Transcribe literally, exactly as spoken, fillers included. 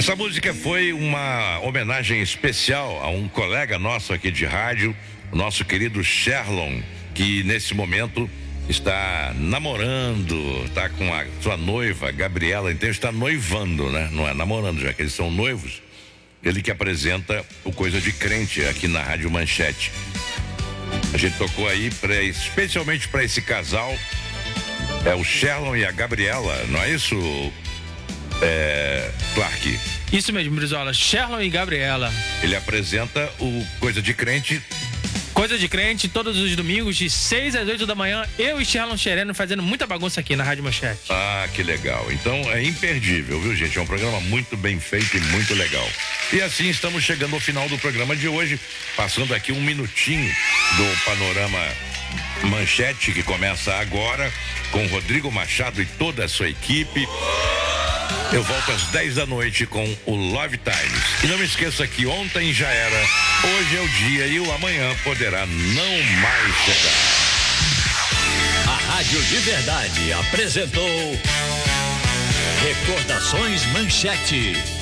Essa música foi uma homenagem especial a um colega nosso aqui de rádio, o nosso querido Sherlon, que nesse momento está namorando, está com a sua noiva, Gabriela, então está noivando, né? Não é namorando, já que eles são noivos. Ele que apresenta o Coisa de Crente aqui na Rádio Manchete. A gente tocou aí pra, especialmente para esse casal, é o Sherlon e a Gabriela, não é isso, é, Clark? Isso mesmo, Brizola, Sherlon e Gabriela. Ele apresenta o Coisa de Crente. Coisa de Crente, todos os domingos, de seis às oito da manhã, eu e Sherlon Xereno fazendo muita bagunça aqui na Rádio Manchete. Ah, que legal. Então é imperdível, viu, gente? É um programa muito bem feito e muito legal. E assim estamos chegando ao final do programa de hoje, passando aqui um minutinho do Panorama Manchete, que começa agora, com Rodrigo Machado e toda a sua equipe. Eu volto às dez da noite com o Love Times. E não me esqueça que ontem já era, hoje é o dia e o amanhã poderá não mais chegar. A Rádio de Verdade apresentou Recordações Manchete.